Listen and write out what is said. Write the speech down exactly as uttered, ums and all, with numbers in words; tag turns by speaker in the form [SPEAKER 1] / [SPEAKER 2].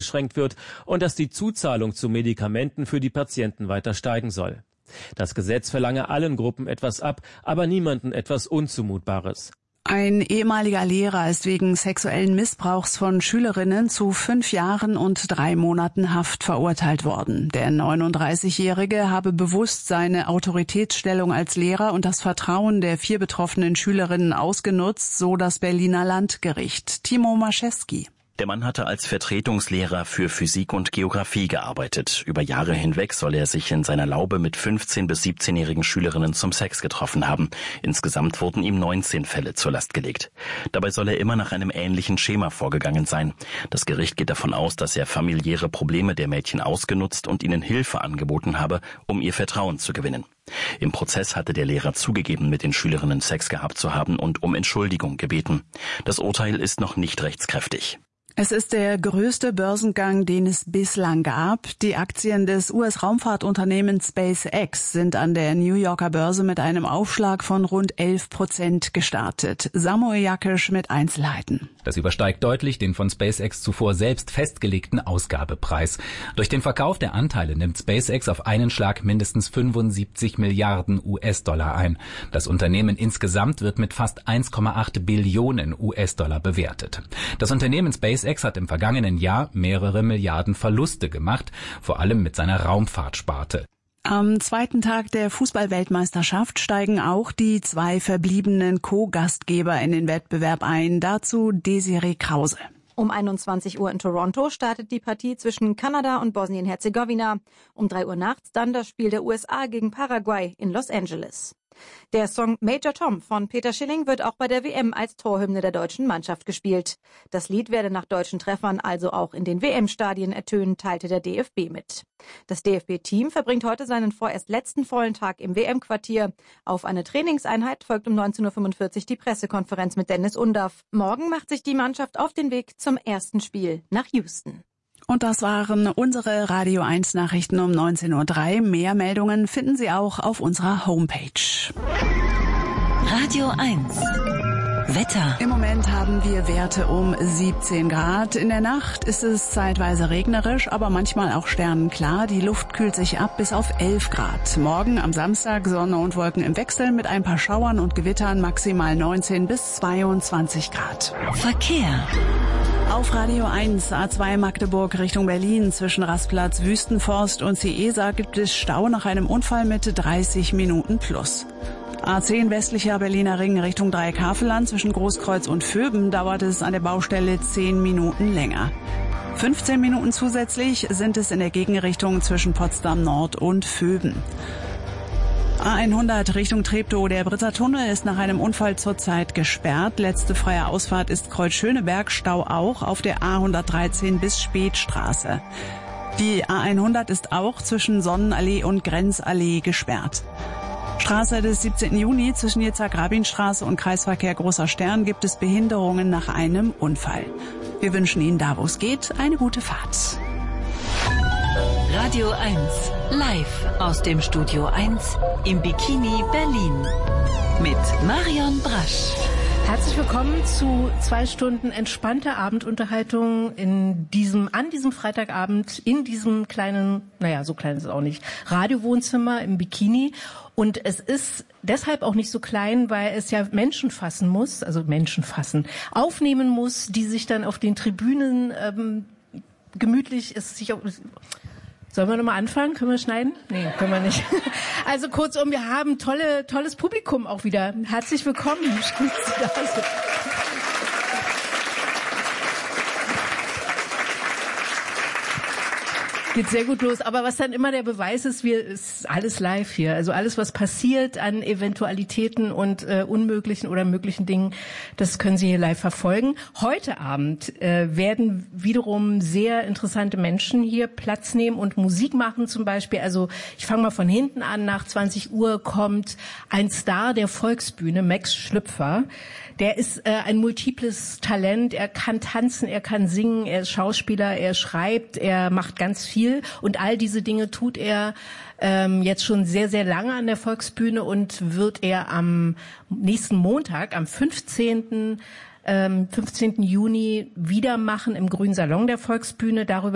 [SPEAKER 1] eingeschränkt wird und dass die Zuzahlung zu Medikamenten für die Patienten weiter steigen soll. Das Gesetz verlange allen Gruppen etwas ab, aber niemanden etwas Unzumutbares.
[SPEAKER 2] Ein ehemaliger Lehrer ist wegen sexuellen Missbrauchs von Schülerinnen zu fünf Jahren und drei Monaten Haft verurteilt worden. Der neununddreißigjährige habe bewusst seine Autoritätsstellung als Lehrer und das Vertrauen der vier betroffenen Schülerinnen ausgenutzt, so das Berliner Landgericht. Timo Maschewski.
[SPEAKER 3] Der Mann hatte als Vertretungslehrer für Physik und Geografie gearbeitet. Über Jahre hinweg soll er sich in seiner Laube mit fünfzehn- bis siebzehnjährigen Schülerinnen zum Sex getroffen haben. Insgesamt wurden ihm neunzehn Fälle zur Last gelegt. Dabei soll er immer nach einem ähnlichen Schema vorgegangen sein. Das Gericht geht davon aus, dass er familiäre Probleme der Mädchen ausgenutzt und ihnen Hilfe angeboten habe, um ihr Vertrauen zu gewinnen. Im Prozess hatte der Lehrer zugegeben, mit den Schülerinnen Sex gehabt zu haben und um Entschuldigung gebeten. Das Urteil ist noch nicht rechtskräftig.
[SPEAKER 2] Es ist der größte Börsengang, den es bislang gab. Die Aktien des U S-Raumfahrtunternehmens SpaceX sind an der New Yorker Börse mit einem Aufschlag von rund elf Prozent gestartet. Samuel Jakisch mit Einzelheiten.
[SPEAKER 4] Das übersteigt deutlich den von SpaceX zuvor selbst festgelegten Ausgabepreis. Durch den Verkauf der Anteile nimmt SpaceX auf einen Schlag mindestens fünfundsiebzig Milliarden U S-Dollar ein. Das Unternehmen insgesamt wird mit fast eins Komma acht Billionen U S-Dollar bewertet. Das Unternehmen SpaceX hat im vergangenen Jahr mehrere Milliarden Verluste gemacht, vor allem mit seiner Raumfahrtsparte.
[SPEAKER 2] Am zweiten Tag der Fußball-Weltmeisterschaft steigen auch die zwei verbliebenen Co-Gastgeber in den Wettbewerb ein. Dazu Desiree Krause.
[SPEAKER 5] Um einundzwanzig Uhr in Toronto startet die Partie zwischen Kanada und Bosnien-Herzegowina. Um drei Uhr nachts dann das Spiel der U S A gegen Paraguay in Los Angeles. Der Song Major Tom von Peter Schilling wird auch bei der W M als Torhymne der deutschen Mannschaft gespielt. Das Lied werde nach deutschen Treffern also auch in den W M-Stadien ertönen, teilte der D F B mit. Das D F B-Team verbringt heute seinen vorerst letzten vollen Tag im W M-Quartier. Auf eine Trainingseinheit folgt um neunzehn Uhr fünfundvierzig die Pressekonferenz mit Dennis Undaff. Morgen macht sich die Mannschaft auf den Weg zum ersten Spiel nach Houston.
[SPEAKER 2] Und das waren unsere Radio eins Nachrichten um neunzehn Uhr drei. Mehr Meldungen finden Sie auch auf unserer Homepage.
[SPEAKER 6] Radio eins. Wetter.
[SPEAKER 2] Im Moment haben wir Werte um siebzehn Grad. In der Nacht ist es zeitweise regnerisch, aber manchmal auch sternenklar. Die Luft kühlt sich ab bis auf elf Grad. Morgen am Samstag Sonne und Wolken im Wechsel mit ein paar Schauern und Gewittern, maximal neunzehn bis zweiundzwanzig Grad.
[SPEAKER 6] Verkehr.
[SPEAKER 2] Auf Radio eins, A zwei Magdeburg Richtung Berlin, zwischen Rastplatz Wüstenforst und Ciesa gibt es Stau nach einem Unfall mit dreißig Minuten plus. A zehn westlicher Berliner Ring Richtung Dreieckhavelland, zwischen Großkreuz und Vöben dauert es an der Baustelle zehn Minuten länger. fünfzehn Minuten zusätzlich sind es in der Gegenrichtung zwischen Potsdam Nord und Vöben. A hundert Richtung Treptow, der Britzer Tunnel ist nach einem Unfall zurzeit gesperrt. Letzte freie Ausfahrt ist Kreuzschöneberg, Stau auch auf der A hundertdreizehn bis Spätstraße. Die A hundert ist auch zwischen Sonnenallee und Grenzallee gesperrt. Straße des siebzehnten Juni zwischen Jitzak-Rabin-Straße und Kreisverkehr Großer Stern gibt es Behinderungen nach einem Unfall. Wir wünschen Ihnen da, wo es geht, eine gute Fahrt.
[SPEAKER 6] Radio eins, live aus dem Studio eins im Bikini Berlin mit Marion Brasch.
[SPEAKER 7] Herzlich willkommen zu zwei Stunden entspannter Abendunterhaltung in diesem, an diesem Freitagabend in diesem kleinen, naja, so klein ist es auch nicht, Radiowohnzimmer im Bikini. Und es ist deshalb auch nicht so klein, weil es ja Menschen fassen muss, also Menschen fassen, aufnehmen muss, die sich dann auf den Tribünen ähm, gemütlich ist, sich auf... Sollen wir nochmal anfangen? Können wir schneiden? Nee, können wir nicht. Also kurzum, wir haben tolle, tolles Publikum auch wieder. Herzlich willkommen. Schön, dass Sie da sind. Geht sehr gut los, aber was dann immer der Beweis ist, wir ist alles live hier. Also alles, was passiert an Eventualitäten und äh, unmöglichen oder möglichen Dingen, das können Sie hier live verfolgen. Heute Abend äh, werden wiederum sehr interessante Menschen hier Platz nehmen und Musik machen zum Beispiel. Also ich fange mal von hinten an. Nach zwanzig Uhr kommt ein Star der Volksbühne, Max Schlüpfer. Der ist äh, ein multiples Talent. Er kann tanzen, er kann singen, er ist Schauspieler, er schreibt, er macht ganz viel. Und all diese Dinge tut er ähm, jetzt schon sehr, sehr lange an der Volksbühne und wird er am nächsten Montag, am fünfzehnten. Juni wieder machen im Grünen Salon der Volksbühne. Darüber